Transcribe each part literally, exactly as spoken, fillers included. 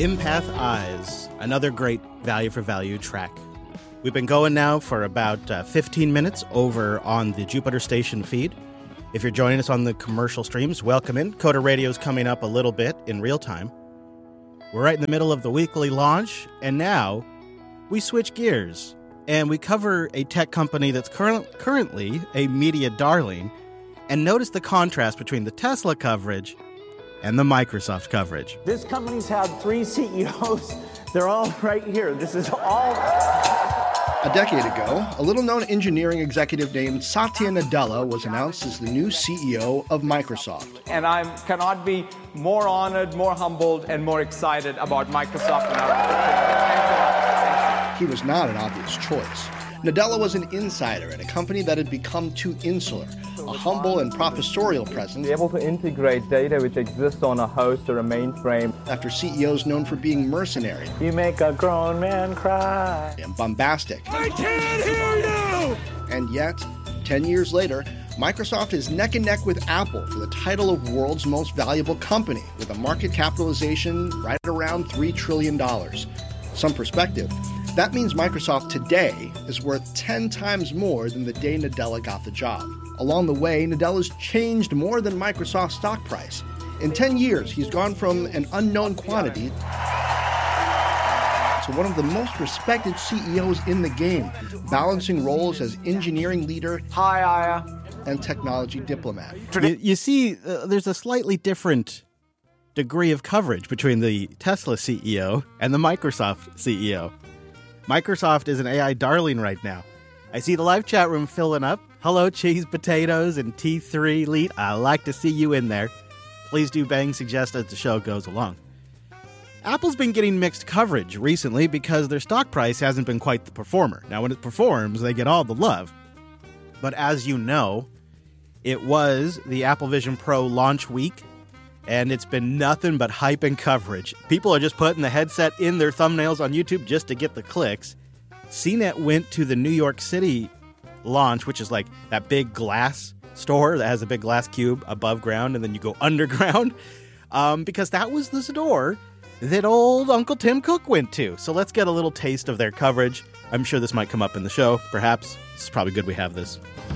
Empath Eyes, another great value for value track. We've been going now for about uh, fifteen minutes over on the Jupiter Station feed. If you're joining us on the commercial streams, welcome in. Coda Radio's coming up a little bit in real time. We're right in the middle of the weekly launch, and now we switch gears and we cover a tech company that's current, currently a media darling, and notice the contrast between the Tesla coverage and the Microsoft coverage. This company's had three C E Os. They're all right here. This is all... A decade ago, a little-known engineering executive named Satya Nadella was announced as the new C E O of Microsoft. And I cannot be more honored, more humbled, and more excited about Microsoft and our future. He was not an obvious choice. Nadella was an insider at a company that had become too insular, a humble and professorial presence. Be able to integrate data which exists on a host or a mainframe. After C E Os known for being mercenary. You make a grown man cry. And bombastic. I can't hear you! And yet, ten years later, Microsoft is neck and neck with Apple for the title of world's most valuable company, with a market capitalization right around three trillion dollars. Some perspective. That means Microsoft today is worth ten times more than the day Nadella got the job. Along the way, Nadella's changed more than Microsoft's stock price. In ten years, he's gone from an unknown quantity to one of the most respected C E Os in the game, balancing roles as engineering leader, Hi, Aya. and technology diplomat. You, you see, uh, there's a slightly different degree of coverage between the Tesla C E O and the Microsoft C E O. Microsoft is an A I darling right now. I see the live chat room filling up. Hello, Cheese Potatoes and T three Elite. I like to see you in there. Please do bang suggest as the show goes along. Apple's been getting mixed coverage recently because their stock price hasn't been quite the performer. Now, when it performs, they get all the love. But as you know, it was the Apple Vision Pro launch week, and it's been nothing but hype and coverage. People are just putting the headset in their thumbnails on YouTube just to get the clicks. C net went to the New York City launch, which is like that big glass store that has a big glass cube above ground, and then you go underground, um, because that was the store that old Uncle Tim Cook went to. So let's get a little taste of their coverage. I'm sure this might come up in the show, perhaps. It's probably good we have this.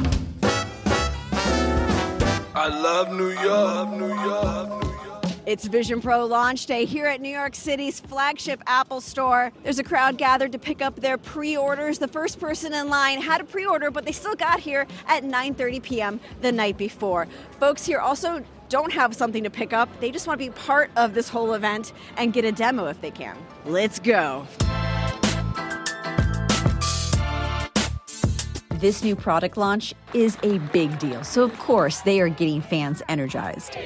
I love New York, New York, New York. It's Vision Pro launch day here at New York City's flagship Apple store. There's a crowd gathered to pick up their pre-orders. The first person in line had a pre-order, but they still got here at nine thirty p.m. the night before. Folks here also don't have something to pick up. They just want to be part of this whole event and get a demo if they can. Let's go. This new product launch is a big deal, so of course they are getting fans energized.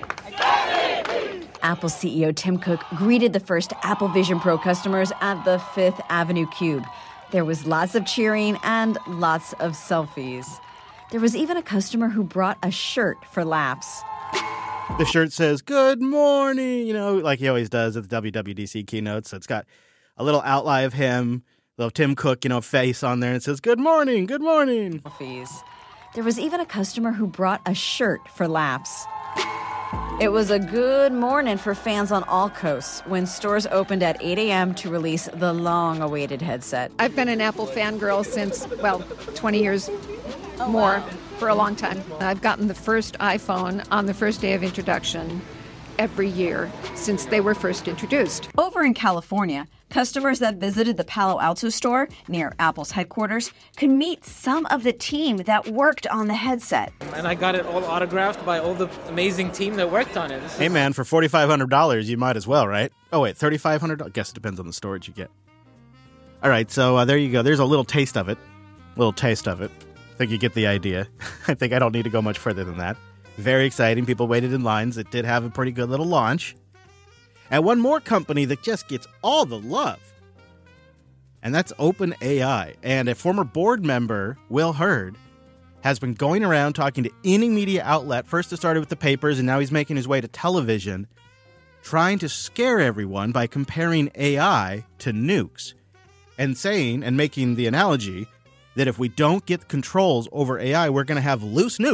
Apple C E O Tim Cook greeted the first Apple Vision Pro customers at the Fifth Avenue Cube. There was lots of cheering and lots of selfies. There was even a customer who brought a shirt for laughs. The shirt says, "Good morning," you know, like he always does at the W W D C keynote. So it's got a little outline of him, little Tim Cook, you know, face on there, and it says, "Good morning, good morning." There was even a customer who brought a shirt for laughs. It was a good morning for fans on all coasts when stores opened at eight a.m. to release the long-awaited headset. I've been an Apple fangirl since, well, twenty years oh, more, wow. for a long time. I've gotten the first iPhone on the first day of introduction every year since they were first introduced. Over in California, customers that visited the Palo Alto store near Apple's headquarters could meet some of the team that worked on the headset. And I got it all autographed by all the amazing team that worked on it. This hey, man, for forty-five hundred dollars, you might as well, right? Oh, wait, thirty-five hundred dollars? I guess it depends on the storage you get. All right, so uh, there you go. There's a little taste of it. A little taste of it. I think you get the idea. I think I don't need to go much further than that. Very exciting. People waited in lines. It did have a pretty good little launch. And one more company that just gets all the love, and that's OpenAI. And a former board member, Will Hurd, has been going around talking to any media outlet. First it started with the papers, and now he's making his way to television, trying to scare everyone by comparing A I to nukes, and saying and making the analogy that if we don't get controls over A I, we're going to have loose nukes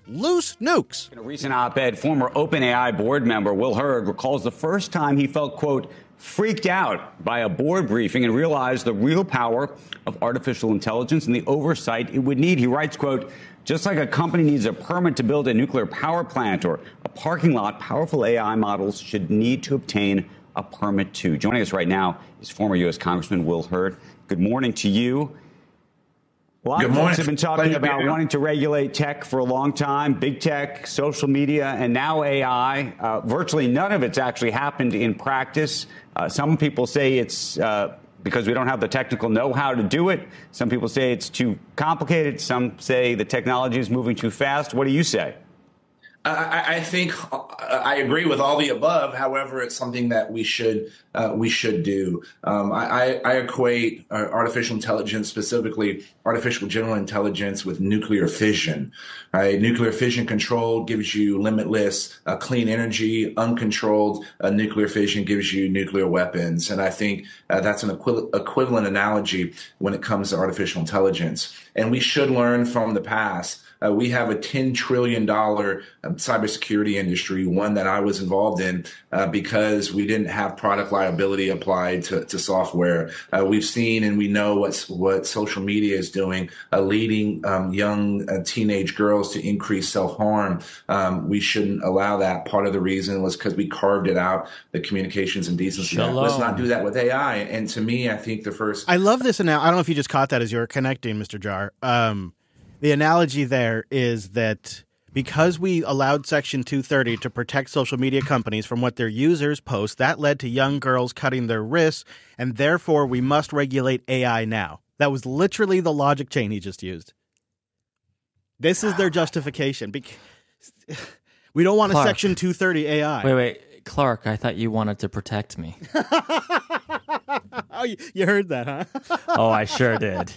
loose nukes. In a recent op-ed, former OpenAI board member Will Hurd recalls the first time he felt, quote, freaked out by a board briefing and realized the real power of artificial intelligence and the oversight it would need. He writes, quote, just like a company needs a permit to build a nuclear power plant or a parking lot, powerful A I models should need to obtain a permit too. Joining us right now is former U S Congressman Will Hurd. Good morning to you. A lot of folks have been talking about wanting to regulate tech for a long time, big tech, social media, and now A I. Uh, virtually none of it's actually happened in practice. Uh, some people say it's uh, because we don't have the technical know-how to do it. Some people say it's too complicated. Some say the technology is moving too fast. What do you say? I, I think I agree with all the above. However, it's something that we should uh, we should do. Um, I, I equate uh, artificial intelligence, specifically artificial general intelligence, with nuclear fission. Right? Nuclear fission control gives you limitless uh, clean energy. Uncontrolled uh, nuclear fission gives you nuclear weapons. And I think uh, that's an equi- equivalent analogy when it comes to artificial intelligence. And we should learn from the past. Uh, we have a ten trillion dollars um, cybersecurity industry, one that I was involved in uh, because we didn't have product liability applied to, to software. Uh, we've seen and we know what's, what social media is doing, uh, leading um, young uh, teenage girls to increase self-harm. Um, we shouldn't allow that. Part of the reason was because we carved it out, the Communications and Decency Act. Let's not do that with A I. And to me, I think the first... I love this. And now I don't know if you just caught that as you were connecting, Mister Jar. Um, The analogy there is that because we allowed Section two thirty to protect social media companies from what their users post, that led to young girls cutting their wrists, and therefore we must regulate A I now. That was literally the logic chain he just used. This is their justification. We don't want Clark. a Section two thirty A I. Wait, wait. Clark, I thought you wanted to protect me. Oh, you, you heard that, huh? Oh, I sure did.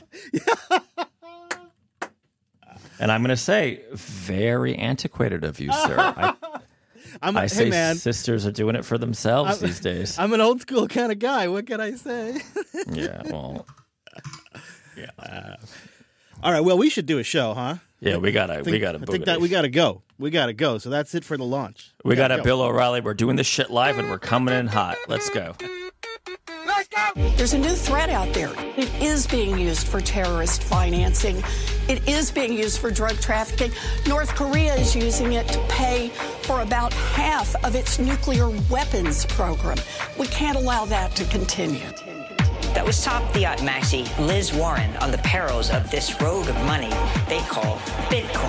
And I'm going to say, very antiquated of you, sir. I, I'm, I say hey man, sisters are doing it for themselves I'm, these days. I'm an old school kind of guy. What can I say? Yeah, well, yeah. Uh, all right. Well, we should do a show, huh? Yeah, we gotta, think, we gotta. I think that we gotta go. We gotta go. So that's it for the launch. We, we got a Bill O'Reilly. We're doing this shit live, and we're coming in hot. Let's go. There's a new threat out there. It is being used for terrorist financing. It is being used for drug trafficking. North Korea is using it to pay for about half of its nuclear weapons program. We can't allow that to continue. That was top Fiat Maxi Liz Warren on the perils of this road of money they call Bitcoin.